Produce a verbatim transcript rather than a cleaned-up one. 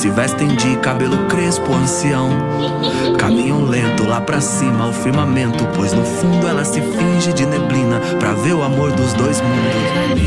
se vestem de cabelo crespo, ancião. Caminham lento lá pra cima ao firmamento, pois no fundo ela se finge de neblina pra ver o amor dos dois mundos.